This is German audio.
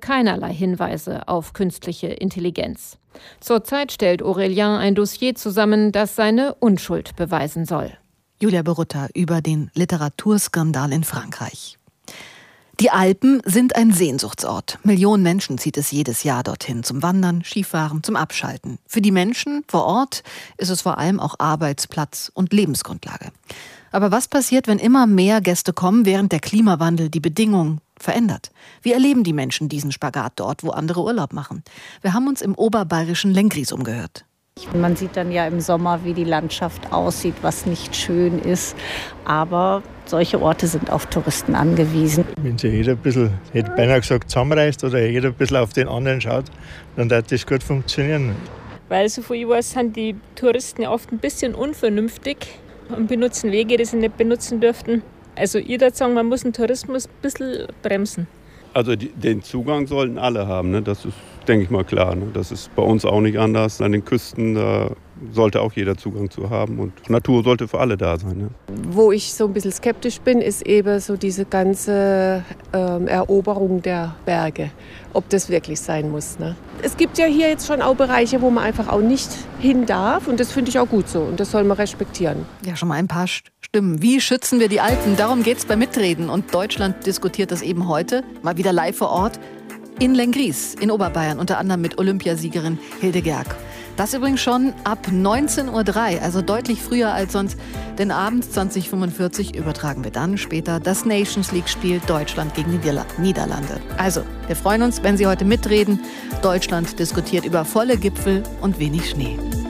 keinerlei Hinweise auf künstliche Intelligenz. Zurzeit stellt Aurélien ein Dossier zusammen, das seine Unschuld beweisen soll. Julia Berutta über den Literaturskandal in Frankreich. Die Alpen sind ein Sehnsuchtsort. Millionen Menschen zieht es jedes Jahr dorthin, zum Wandern, Skifahren, zum Abschalten. Für die Menschen vor Ort ist es vor allem auch Arbeitsplatz und Lebensgrundlage. Aber was passiert, wenn immer mehr Gäste kommen, während der Klimawandel die Bedingungen verändert? Wie erleben die Menschen diesen Spagat dort, wo andere Urlaub machen? Wir haben uns im oberbayerischen Lenggries umgehört. Man sieht dann ja im Sommer, wie die Landschaft aussieht, was nicht schön ist. Aber solche Orte sind auf Touristen angewiesen. Wenn sich jeder ein bisschen, hätte beinahe gesagt, zusammenreißt oder jeder ein bisschen auf den anderen schaut, dann wird das gut funktionieren. Weil, so viel ich weiß, sind die Touristen ja oft ein bisschen unvernünftig und benutzen Wege, die sie nicht benutzen dürften. Also ich würde sagen, man muss den Tourismus ein bisschen bremsen. Also den Zugang sollten alle haben, ne? Das ist, denke ich mal, klar. Ne? Das ist bei uns auch nicht anders. An den Küsten da sollte auch jeder Zugang zu haben und Natur sollte für alle da sein. Ne? Wo ich so ein bisschen skeptisch bin, ist eben so diese ganze Eroberung der Berge, ob das wirklich sein muss. Ne? Es gibt ja hier jetzt schon auch Bereiche, wo man einfach auch nicht hin darf und das finde ich auch gut so und das soll man respektieren. Ja, schon mal ein paar Stimmen. Wie schützen wir die Alpen? Darum geht's beim Mitreden und Deutschland diskutiert das eben heute, mal wieder live vor Ort, in Lenggries in Oberbayern, unter anderem mit Olympiasiegerin Hilde Gerg. Das übrigens schon ab 19:03 Uhr, also deutlich früher als sonst, denn abends 20:45 übertragen wir dann später das Nations League-Spiel Deutschland gegen die Niederlande. Also, wir freuen uns, wenn Sie heute mitreden. Deutschland diskutiert über volle Gipfel und wenig Schnee.